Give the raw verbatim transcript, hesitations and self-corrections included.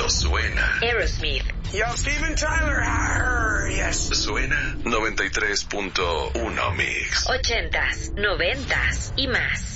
cuando suena Aerosmith. Yo, Steven Tyler. Arr, yes. Suena noventa y tres punto uno Mix. Ochentas, noventas y más.